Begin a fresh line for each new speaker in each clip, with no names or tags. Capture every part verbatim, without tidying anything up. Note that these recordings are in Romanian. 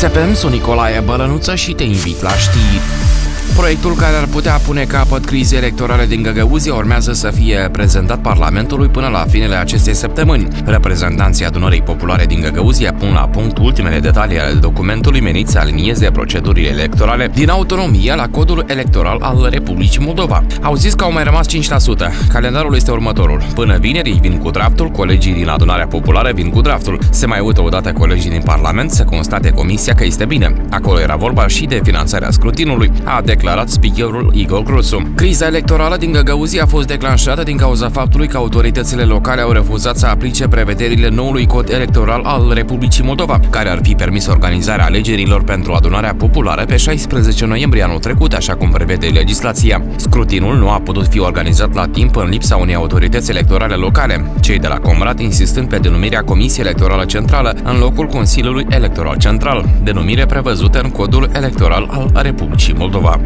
F M, sunt Nicolae Bălănuță și te invit la știri. Proiectul care ar putea pune capăt crizei electorale din Găgăuzia urmează să fie prezentat Parlamentului până la finele acestei săptămâni. Reprezentanții Adunării Populare din Găgăuzia pun la punct ultimele detalii ale documentului menit să alinieze procedurile electorale din autonomie la codul electoral al Republicii Moldova. Au zis că au mai rămas cinci la sută. Calendarul este următorul. Până vineri vin cu draftul, colegii din Adunarea Populară vin cu draftul. Se mai uită odată colegii din Parlament să constate comisia că este bine. Acolo era vorba și de finanțarea scrutinului, a declarat speakerul Igor Cruțu. Criza electorală din Găgăuzia a fost declanșată din cauza faptului că autoritățile locale au refuzat să aplice prevederile noului cod electoral al Republicii Moldova, care ar fi permis organizarea alegerilor pentru Adunarea Populară pe șaisprezece noiembrie anul trecut, așa cum prevede legislația. Scrutinul nu a putut fi organizat la timp în lipsa unei autorități electorale locale, cei de la Comrat insistând pe denumirea Comisiei Electorală Centrală în locul Consiliului Electoral Central, denumire prevăzută în codul electoral al Republicii Moldova.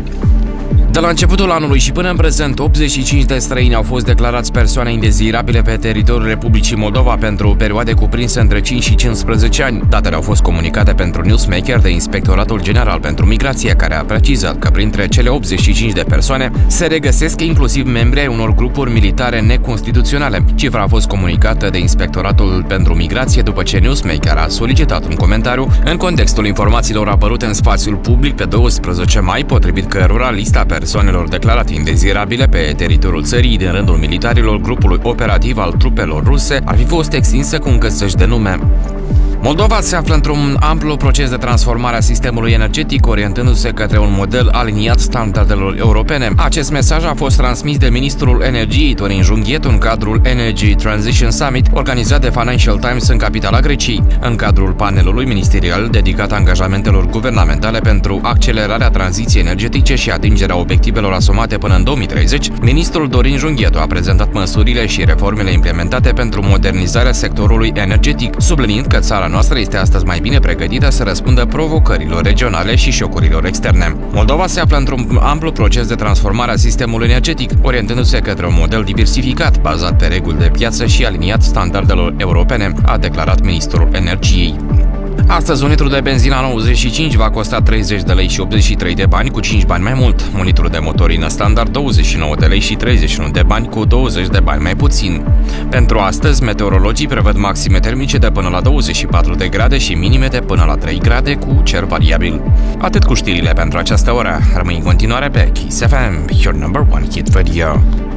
De la începutul anului și până în prezent, optzeci și cinci de străini au fost declarați persoane indezirabile pe teritoriul Republicii Moldova pentru perioade cuprinse între cinci și cincisprezece ani. Datele au fost comunicate pentru Newsmaker de Inspectoratul General pentru Migrație, care a precizat că printre cele optzeci și cinci de persoane se regăsesc inclusiv membri ai unor grupuri militare neconstituționale. Cifra a fost comunicată de Inspectoratul pentru Migrație după ce Newsmaker a solicitat un comentariu în contextul informațiilor apărute în spațiul public pe douăsprezece mai, potrivit cărora lista persoanelor declarate indezirabile pe teritoriul țării din rândul militarilor grupului operativ al trupelor ruse ar fi fost extinsă cu încă zeci de nume. Moldova se află într-un amplu proces de transformare a sistemului energetic, orientându-se către un model aliniat standardelor europene. Acest mesaj a fost transmis de ministrul energiei Dorin Junghiet în cadrul Energy Transition Summit, organizat de Financial Times în capitala Greciei. În cadrul panelului ministerial dedicat angajamentelor guvernamentale pentru accelerarea tranziției energetice și atingerea obiectivelor asumate până în două mii treizeci, ministrul Dorin Junghiet a prezentat măsurile și reformele implementate pentru modernizarea sectorului energetic, subliniind că țara noastră este astăzi mai bine pregătită să răspundă provocărilor regionale și șocurilor externe. Moldova se află într-un amplu proces de transformare a sistemului energetic, orientându-se către un model diversificat, bazat pe reguli de piață și aliniat standardelor europene, a declarat ministrul energiei. Astăzi, un litru de benzină nouăzeci și cinci va costa treizeci de lei și optzeci și trei de bani, cu cinci bani mai mult. Un litru de motorină standard douăzeci și nouă de lei și treizeci și unu de bani, cu douăzeci de bani mai puțin. Pentru astăzi, meteorologii prevăd maxime termice de până la douăzeci și patru de grade și minime de până la trei grade, cu cer variabil. Atât cu știrile pentru această oră. Rămâi în continuare pe Kiss F M, your number one hit radio.